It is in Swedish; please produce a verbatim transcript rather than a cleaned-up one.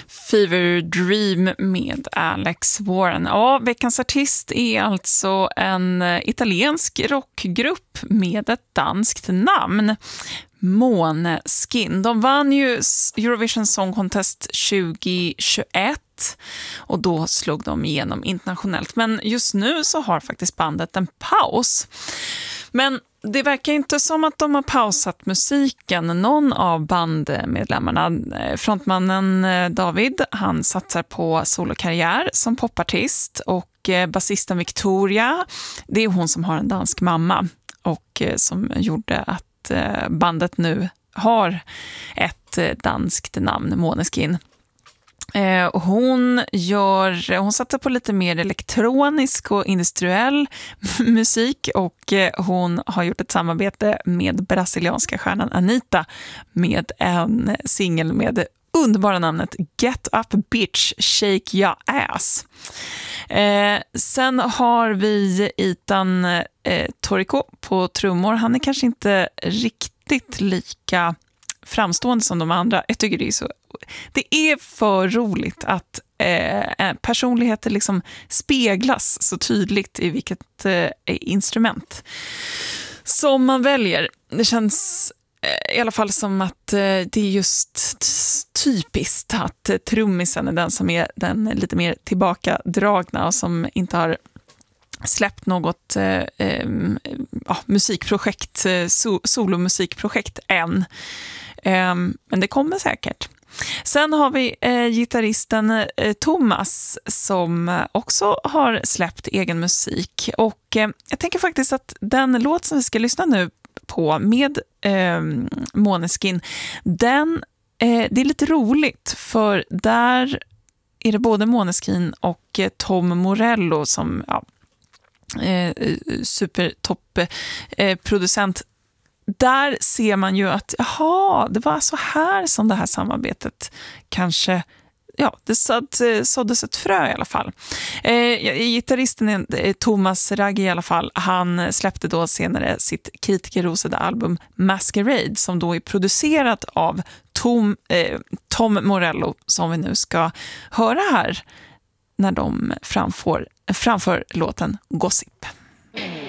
Fever Dream med Alex Warren. Ja, veckans artist är alltså en italiensk rockgrupp med ett danskt namn. Måneskin. De vann ju Eurovision Song Contest tjugohundratjugoett och då slog de igenom internationellt. Men just nu så har faktiskt bandet en paus. Men det verkar inte som att de har pausat musiken. Någon av bandmedlemmarna, frontmannen David, han satsar på solokarriär som popartist, och basisten Victoria, det är hon som har en dansk mamma och som gjorde att bandet nu har ett danskt namn, Måneskin. Hon, gör, hon satsar på lite mer elektronisk och industriell musik, och hon har gjort ett samarbete med brasilianska stjärnan Anitta med en singel med det underbara namnet Get Up Bitch, Shake Your Ass. Eh, sen har vi Ethan eh, Torrico på trummor. Han är kanske inte riktigt lika framstående som de andra. Jag tycker det är så, det är för roligt att eh, personligheter liksom speglas så tydligt i vilket eh, instrument som man väljer. Det känns eh, i alla fall som att eh, det är just typiskt att eh, trummisen är den som är den lite mer tillbakadragna och som inte har släppt något eh, eh, ja, musikprojekt, eh, so- solomusikprojekt än. Eh, men det kommer säkert. Sen har vi eh, gitarristen eh, Thomas som också har släppt egen musik. Och eh, jag tänker faktiskt att den låt som vi ska lyssna nu på med eh, Måneskin, den, eh, det är lite roligt, för där är det både Måneskin och eh, Tom Morello som ja, eh, supertopp eh, producent. Där ser man ju att jaha, det var så här som det här samarbetet kanske, ja, det såd, såddes ett frö i alla fall. Eh, gitarristen eh, Thomas Raggi i alla fall, han släppte då senare sitt kritikerrosade album Masquerade, som då är producerat av Tom, eh, Tom Morello, som vi nu ska höra här när de framför, framför låten Gossip.